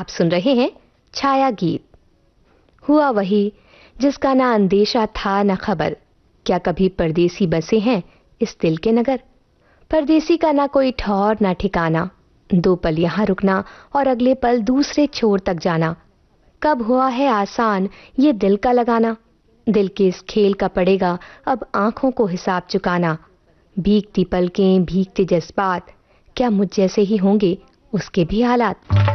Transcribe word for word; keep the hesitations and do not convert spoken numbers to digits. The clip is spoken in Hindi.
आप सुन रहे हैं छाया गीत। हुआ वही जिसका ना अंदेशा था ना खबर, क्या कभी परदेसी बसे हैं इस दिल के नगर। परदेसी का ना कोई ठौर ना ठिकाना, दो पल यहाँ रुकना और अगले पल दूसरे छोर तक जाना। कब हुआ है आसान ये दिल का लगाना, दिल के इस खेल का पड़ेगा अब आंखों को हिसाब चुकाना। भीगती पलकें भीगते जज्बात, क्या मुझ जैसे ही होंगे उसके भी हालात।